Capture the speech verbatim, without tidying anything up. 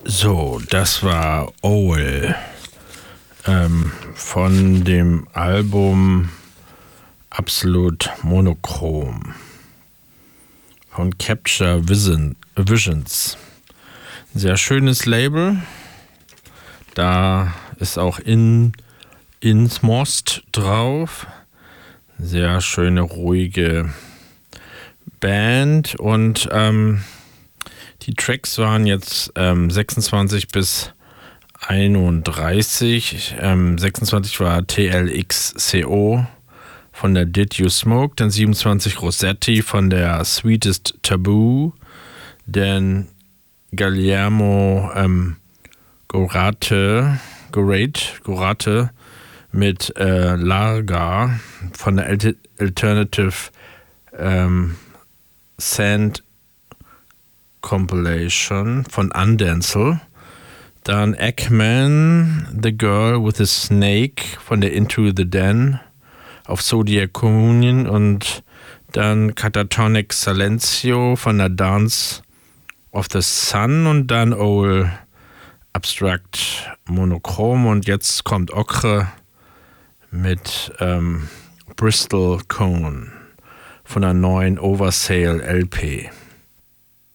So, das war Owl ähm, von dem Album Absolut Monochrom von Capture Vision, Visions. Sehr schönes Label. Da ist auch in Innsmost drauf. Sehr schöne, ruhige Band. Und ähm, die Tracks waren jetzt ähm, sechsundzwanzig bis einunddreißig. Ähm, sechsundzwanzig war T L X C O von der Did You Smoke, dann siebenundzwanzig Rossetti von der Sweetest Taboo, dann Guillermo ähm, Gorate, Gorate, Gorate mit äh, Larga von der Alter- Alternative ähm, Sand Compilation von Undancel. Dann Eggman, The Girl with the Snake von der Into the Den auf Zodiac Communion und dann Catatonic Silencio von der Dance of the Sun und dann Owl Abstract Monochrom und jetzt kommt Ocre mit ähm, Bristol Cone von der neuen Oversale L P.